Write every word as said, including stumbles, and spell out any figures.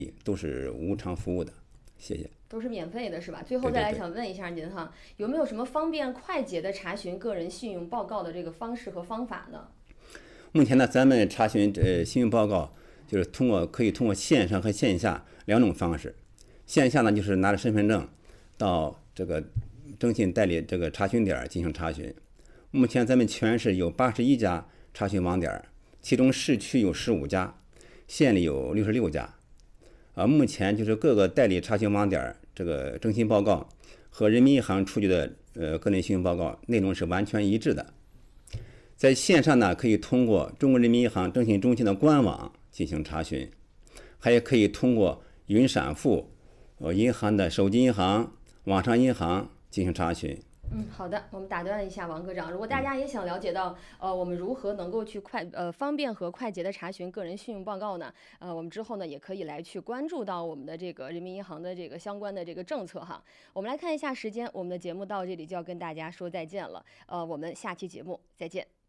都是无偿服务的。谢谢。 都是免费的，是吧？最后再来想问一下您哈，有没有什么方便快捷的查询个人信用报告的这个方式和方法呢？ 目前呢，咱们查询呃信用报告，就是通过可以通过线上和线下两种方式。线下呢，就是拿着身份证到这个征信代理这个查询点进行查询。目前咱们全市有八十一家查询网点，其中市区有十五家，县里有六十六家。啊，目前就是各个代理查询网点这个征信报告和人民银行出具的呃个人信用报告内容是完全一致的。在线上呢，可以通过中国人民银行征信中心的官网进行查询，还可以通过云闪付、呃银行的手机银行、网上银行进行查询。 嗯，好的，我们打断一下王科长，如果大家也想了解到，呃，我们如何能够去快呃方便和快捷的查询个人信用报告呢？呃，我们之后呢也可以来去关注到我们的这个人民银行的这个相关的这个政策哈。我们来看一下时间，我们的节目到这里就要跟大家说再见了，呃，我们下期节目再见。